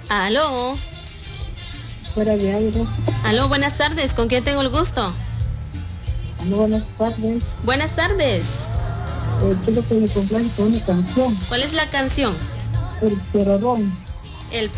Aló. Fuera de aire. Aló, buenas tardes. ¿Con quién tengo el gusto? Aló, buenas tardes. Buenas tardes. Quiero que me complace con una canción. ¿Cuál es la canción? El Perorón. El